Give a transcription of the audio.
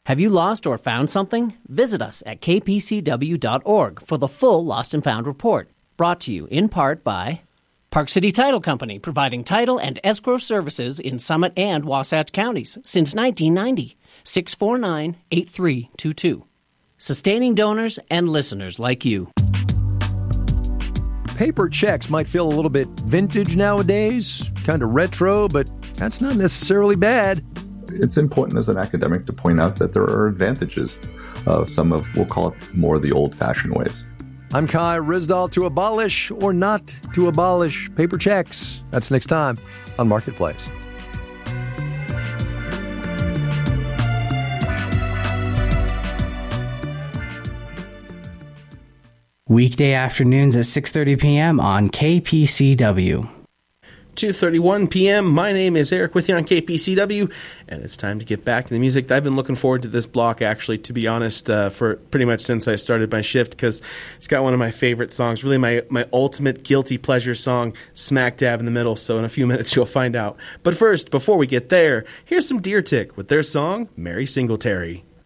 Have you lost or found something? Visit us at kpcw.org for the full Lost and Found report, brought to you in part by Park City Title Company, providing title and escrow services in Summit and Wasatch counties since 1990. 649-8322. Sustaining donors and listeners like you. Paper checks might feel a little bit vintage nowadays, kind of retro, but that's not necessarily bad. It's important as an academic to point out that there are advantages of some of, we'll call it, more the old-fashioned ways. I'm Kai Ryssdal. To abolish or not to abolish paper checks. That's next time on Marketplace. Weekday afternoons at 6:30 p.m. on KPCW. 2:31 p.m. My name is Eric with you on KPCW, and it's time to get back to the music. I've been looking forward to this block, actually, to be honest, for pretty much since I started my shift, because it's got one of my favorite songs, really my ultimate guilty pleasure song, smack dab in the middle, so in a few minutes you'll find out. But first, before we get there, here's some Deer Tick with their song, Mary Singletary.